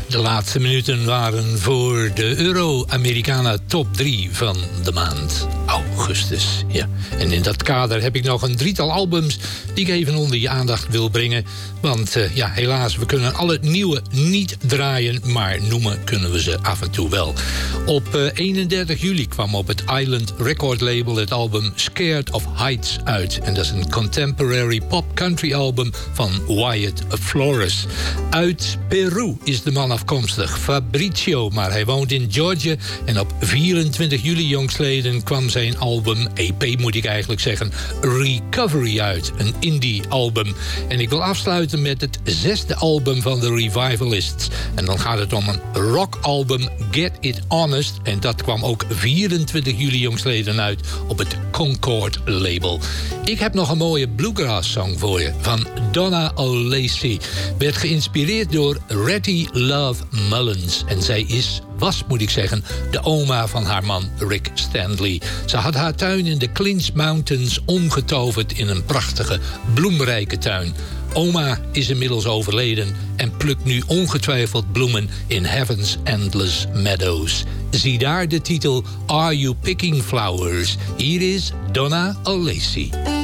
De laatste minuten waren voor de Euro-Americana top 3 van de maand augustus. Ja. En in dat kader heb ik nog een drietal albums die ik even onder je aandacht wil brengen. Want helaas, we kunnen alle nieuwe niet draaien, maar noemen kunnen we ze af en toe wel. Op 31 juli kwam op het Island Record label het album Scared of Heights uit. En dat is een contemporary pop-country album van Wyatt Flores. Uit Peru is de man afkomstig, Fabricio, maar hij woont in Georgia. En op 24 juli jongstleden kwam zijn album, EP moet ik eigenlijk zeggen, Recovery uit. Een indie-album. En ik wil afsluiten met het 6e album van de Revivalists. En dan gaat het om een rock-album, Get It Honest. En dat kwam ook 24 juli jongstleden uit op het Concord label. Ik heb nog een mooie bluegrass-song voor je van Donna O'Lacy. Werd geïnspireerd door Retty Love Mullins. En zij was, moet ik zeggen, de oma van haar man Rick Stanley. Ze had haar tuin in de Clinch Mountains omgetoverd in een prachtige, bloemrijke tuin. Oma is inmiddels overleden en plukt nu ongetwijfeld bloemen in Heaven's Endless Meadows. Zie daar de titel Are You Picking Flowers? Hier is Donna O'Lacy.